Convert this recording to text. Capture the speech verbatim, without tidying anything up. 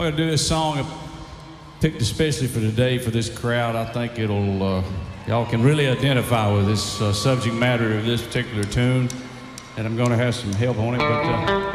We're gonna do this song I picked especially for today for this crowd. I think it'll uh, y'all can really identify with this uh, subject matter of this particular tune, and I'm gonna have some help on it. But uh,